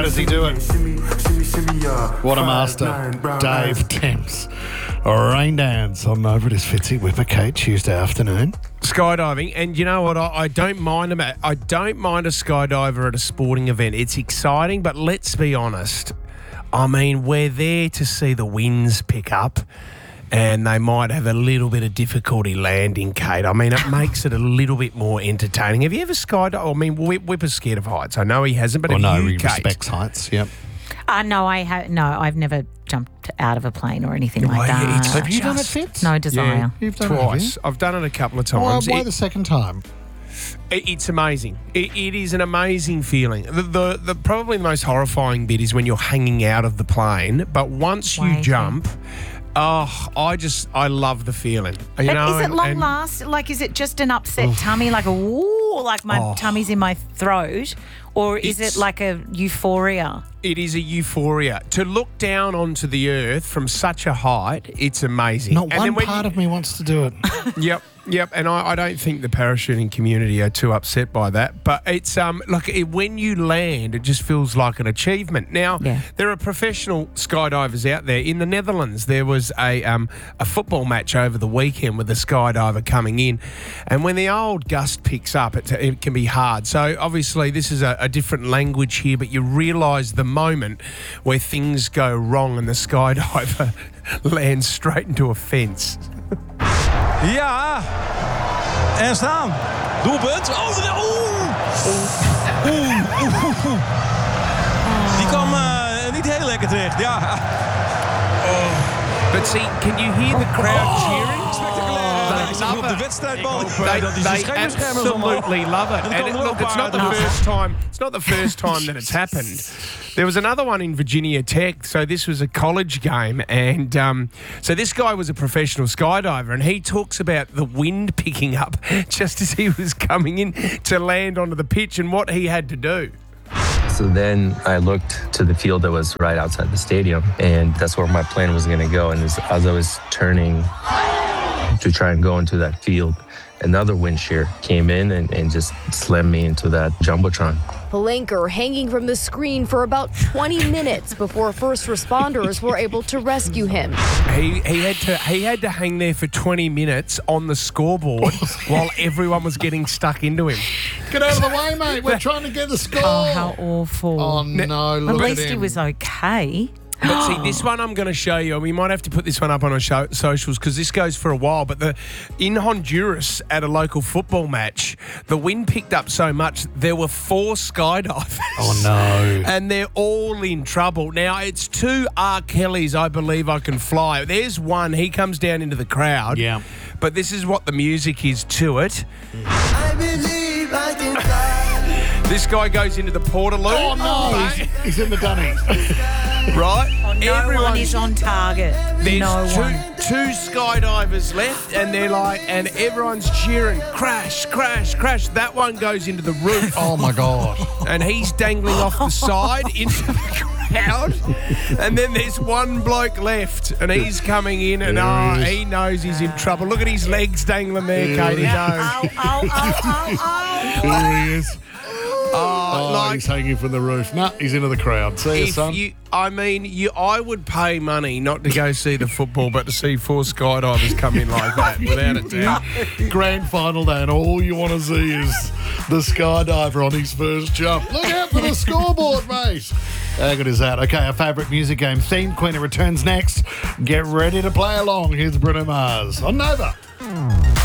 How does he do it? What a master. Dave Temps. Rain dance on over at his Fitzy Whipper Tuesday afternoon. Skydiving, and you know what? I don't mind them. I don't mind a skydiver at a sporting event. It's exciting, but let's be honest. I mean, we're there to see the winds pick up, and they might have a little bit of difficulty landing, Kate. I mean, it makes it a little bit more entertaining. Have you ever skydived? I mean, Whipper's scared of heights. I know he hasn't, but have you, he Kate? respects heights. Yep. No, I've never jumped out of a plane or anything like that. Have you done it, Fitz? No desire. Yeah, You've done twice. it, I've done it a couple of times. Why the second time? It's amazing. It is an amazing feeling. The probably the most horrifying bit is when you're hanging out of the plane, but once you jump, I love the feeling. Is it long last? Like, is it just an upset tummy, like a woo, like my tummy's in my throat, or is it like a euphoria? It is a euphoria. To look down onto the earth from such a height, it's amazing. Not one part of me wants to do it. Yep. And I don't think the parachuting community are too upset by that. But it's when you land, it just feels like an achievement. Now, there are professional skydivers out there. In the Netherlands, there was a football match over the weekend with a skydiver coming in. And when the old gust picks up, it can be hard. So, obviously, this is a different language here, but you realise the moment where things go wrong and the skydiver lands straight into a fence. Ja, en staan. Doelpunt. Die kwam niet heel lekker terecht, ja. But see, can you hear the crowd cheering? Op de wedstrijdbal. They absolutely love it. And look, it's not the first time. It's not the first time that it's happened. There was another one in Virginia Tech. So this was a college game, and so this guy was a professional skydiver, and he talks about the wind picking up just as he was coming in to land onto the pitch and what he had to do. So then I looked to the field that was right outside the stadium, and that's where my plane was going to go. And as I was turning to try and go into that field, another wind shear came in and just slammed me into that Jumbotron. Palanker hanging from the screen for about 20 minutes before first responders were able to rescue him. He had to hang there for 20 minutes on the scoreboard while everyone was getting stuck into him. Get out of the way, mate. We're trying to get the score. Oh, how awful. Oh, no, look at him. least he was okay. But see, this one I'm going to show you, and we might have to put this one up on our socials because this goes for a while, but in Honduras at a local football match, the wind picked up so much, there were 4 skydivers. Oh, no. And they're all in trouble. Now, it's 2 R. Kellys, I Believe I Can Fly. There's one, he comes down into the crowd. Yeah. But this is what the music is to it. I believe I can fly. This guy goes into the Portaloo. Oh, no. He's in the dunny. Right? No one is on target. There's one. two skydivers left, and they're like, and everyone's cheering, crash, crash, crash. That one goes into the roof. Oh, my God. And he's dangling off the side into the crowd. And then there's one bloke left, and he's coming in, and he knows he's in trouble. Look at his legs dangling there, Kate. He knows. Here he is. He's hanging from the roof. Nah, he's into the crowd. See you, son. I would pay money not to go see the football, but to see 4 skydivers come in like that, without a doubt. Grand final day, and all you want to see is the skydiver on his first jump. Look out for the scoreboard, mate. How good is that? Okay, our favourite music game, Theme Queen, returns next. Get ready to play along. Here's Bruno Mars on Nova.